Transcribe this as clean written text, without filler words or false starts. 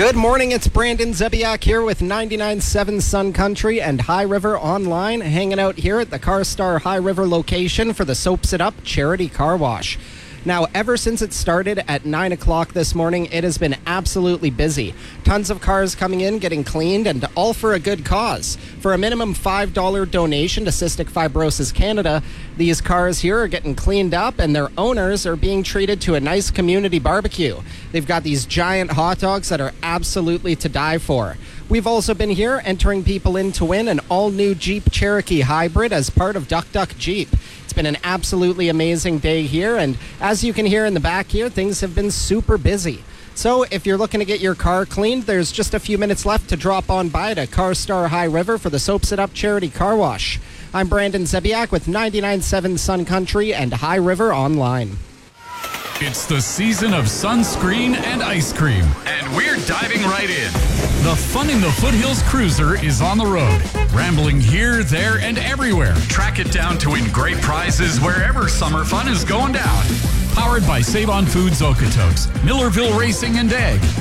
Good morning, it's Brandon Zebiak here with 99.7 Sun Country and High River Online, hanging out here at the CarStar High River location for the Soaps It Up Charity Car Wash. Now, ever since it started at 9 o'clock this morning, it has been absolutely busy. Tons of cars coming in, getting cleaned, and all for a good cause. For a minimum $5 donation to Cystic Fibrosis Canada, these cars here are getting cleaned up and their owners are being treated to a nice community barbecue. They've got these giant hot dogs that are absolutely to die for. We've also been here entering people in to win an all-new Jeep Cherokee Hybrid as part of Duck Duck Jeep. It's been an absolutely amazing day here, and as you can hear in the back here, things have been super busy. So if you're looking to get your car cleaned, there's just a few minutes left to drop on by to CarStar High River for the Soaps It Up Charity Car Wash. I'm Brandon Zebiak with 99.7 Sun Country and High River Online. It's the season of sunscreen and ice cream, and we're diving right in. The Fun in the Foothills Cruiser is on the road, rambling here, there, and everywhere. Track it down to win great prizes wherever summer fun is going down. Powered by Save On Foods Okotoks, Millerville Racing and Egg,